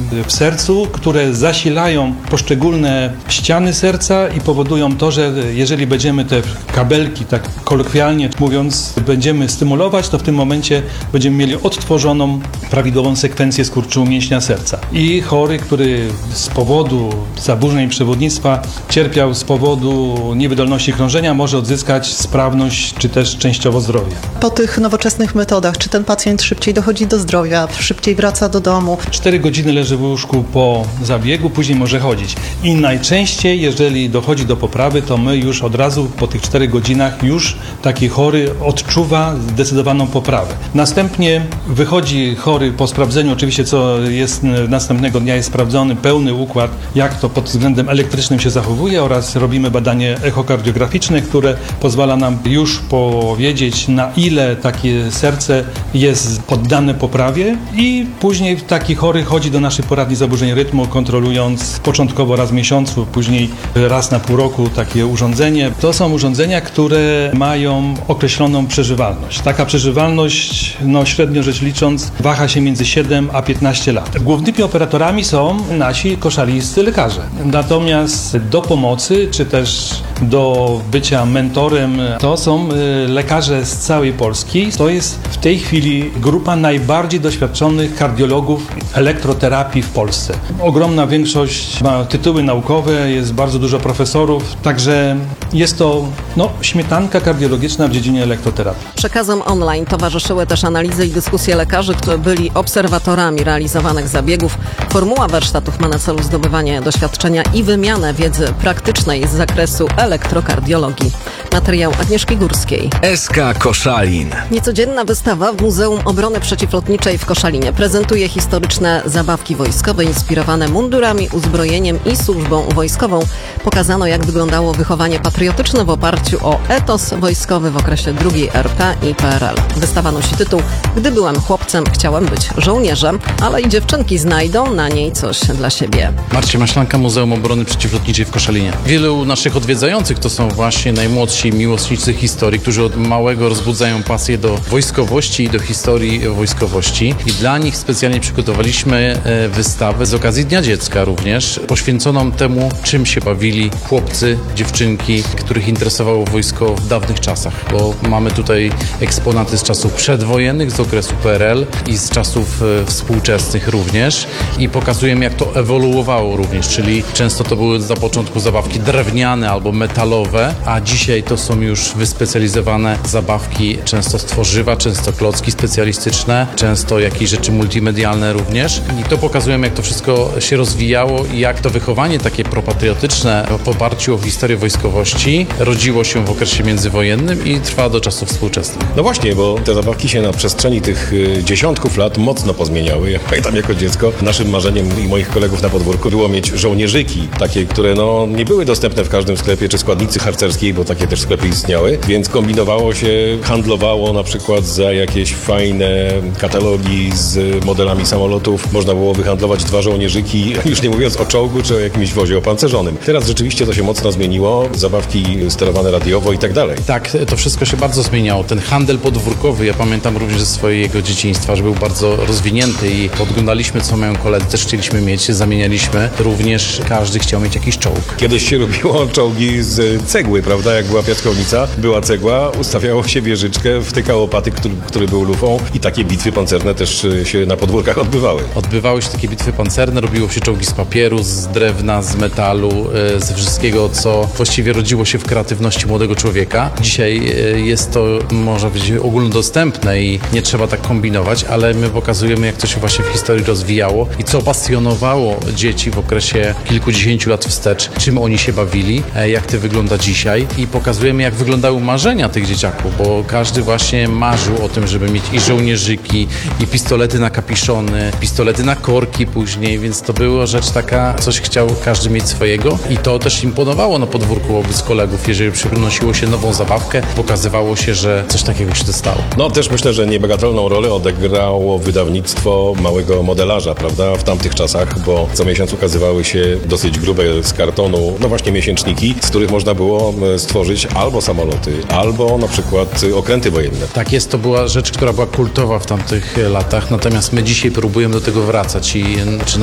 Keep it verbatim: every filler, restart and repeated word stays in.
w sercu, które zasilają poszczególne ściany serca i powodują to, że jeżeli będziemy te kabelki, tak kolokwialnie mówiąc, będziemy stymulować, to w tym momencie będziemy mieli odtworzoną prawidłową sekwencję skurczu mięśnia serca. I chory, który z powodu zaburzeń przewodnictwa cierpiał z powodu niewydolności krążenia, może odzyskać sprawność czy też częściowo zdrowie. Po tych nowoczesnych metodach, czy ten pacjent szybciej dochodzi do zdrowia, szybciej wraca do domu? Cztery godziny leży w łóżku po zabiegu, później może chodzić. I najczęściej, jeżeli dochodzi do poprawy, to my już od razu po tych czterech godzinach już taki chory odczuwa zdecydowaną poprawę. Następnie wychodzi chory po sprawdzeniu, oczywiście co jest następnego dnia jest sprawdzony pełny układ, jak to pod względem elektrycznym się zachowuje oraz robimy badanie echokardiograficzne, które pozwala nam już powiedzieć, na ile takie serce jest poddane poprawie i później taki chory chodzi do naszej poradni zaburzeń rytmu, kontrolując początkowo raz w miesiącu, później raz na pół roku takie urządzenie. To są urządzenia, które mają określoną przeżywalność. Taka przeżywalność, no średnio rzecz licząc, waha się między siedem a piętnaście lat. Głównymi operatorami są nasi koszalisty lekarze. Natomiast do pomocy, czy też do bycia mentorem, to są lekarze z całej Polski. To jest w tej chwili grupa najbardziej doświadczonych kardiologów elektroterapii w Polsce. Ogromna większość ma tytuły naukowe, jest bardzo dużo profesorów, także jest to no, śmietanka kardiologiczna w dziedzinie elektroterapii. Przekazom online towarzyszyły też analizy i dyskusje lekarzy, którzy byli obserwatorami realizowanych zabiegów. Formuła warsztatów ma na celu zdobywanie doświadczenia i wymianę wiedzy praktycznej z zakresu elektrokardiologii. Materiał Agnieszki Górskiej. S K Koszalin. Niecodzienna wystawa w Muzeum Obrony Przeciwlotniczej w Koszalinie prezentuje historyczne zabawki wojskowe inspirowane mundurami, uzbrojeniem i służbą wojskową. Pokazano, jak wyglądało wychowanie patriotyczne w oparciu o etos wojskowy w okresie drugiej R P i P R L. Wystawa nosi tytuł „Gdy byłem chłopcem, chciałem być żołnierzem”, ale i dziewczynki znajdą na niej coś dla siebie. Marcin Maślanka, Muzeum Obrony Przeciwlotniczej w Koszalinie. Wielu naszych odwiedzających to są właśnie najmłodsi miłośnicy historii, którzy od małego rozbudzają pasję do wojskowości i do historii wojskowości. I dla nich specjalnie przygotowaliśmy wystawę z okazji Dnia Dziecka również, poświęconą temu, czym się bawili chłopcy, dziewczynki, których interesowało wojsko w dawnych czasach. Bo mamy tutaj eksponaty z czasów przedwojennych, z okresu P R L i z czasów współczesnych również. I pokazujemy, jak to ewoluowało również, czyli często to były za początku zabawki drewniane albo metalowe, a dzisiaj to są już wyspecjalizowane zabawki, często z tworzywa, często klocki specjalistyczne, często jakieś rzeczy multimedialne również. I to pokazujemy, jak to wszystko się rozwijało i jak to wychowanie takie propatriotyczne w oparciu o historię wojskowości rodziło się w okresie międzywojennym i trwa do czasów współczesnych. No właśnie, bo te zabawki się na przestrzeni tych dziesiątków lat mocno pozmieniały. Ja pamiętam jako dziecko, naszym marzeniem i moich kolegów na podwórku było mieć żołnierzyki, takie, które no, nie były dostępne w każdym sklepie, czy składnicy harcerskiej, bo takie też sklepy istniały, więc kombinowało się, handlowało na przykład za jakieś fajne katalogi z modelami samolotów. Można było wyhandlować dwa żołnierzyki, już nie mówiąc o czołgu, czy o jakimś wozie opancerzonym. Teraz rzeczywiście to się mocno zmieniło, zabawki sterowane radiowo i tak dalej. Tak, to wszystko się bardzo zmieniało. Ten handel podwórkowy, ja pamiętam również ze swojego dzieciństwa, że był bardzo rozwinięty i podglądaliśmy, co mają koledzy, też chcieliśmy mieć, zamienialiśmy. Również każdy chciał mieć jakiś czołg. Kiedyś się robiło czołgi z cegły, prawda? Jak była piaskownica, była cegła, ustawiało się wieżyczkę, wtykało patyk, który, który był lufą i takie bitwy pancerne też się na podwórkach odbywały. Odbywały się takie bitwy pancerne, robiło się czołgi z papieru, z drewna, z metalu, ze wszystkiego, co właściwie rodziło się w kreatywności młodego człowieka. Dzisiaj jest to, można powiedzieć, ogólnodostępne i nie trzeba tak kombinować, ale my pokazujemy, jak to się właśnie w historii rozwijało i co pasjonowało dzieci w okresie kilkudziesięciu lat wstecz, czym oni się bawili, jak to wygląda dzisiaj i pokazujemy, jak wyglądały marzenia tych dzieciaków, bo każdy właśnie marzył o tym, żeby mieć i żołnierzyki, i pistolety na kapiszony, pistolety na korki później, więc to była rzecz taka, coś chciał każdy mieć swojego i to też imponowało na podwórku wobec kolegów, jeżeli przynosiło się nową zabawkę, pokazywało się, że coś takiego się stało. No też myślę, że niebagatelną rolę odegrało wydawnictwo małego modelarza, prawda, w tamtych czasach, bo co miesiąc ukazywały się dosyć grube z kartonu, no właśnie miesięczniki, z których można było stworzyć albo samoloty, albo na przykład okręty wojenne. Tak jest, to była rzecz, która była kultowa w tamtych latach, natomiast my dzisiaj próbujemy do tego wracać i czy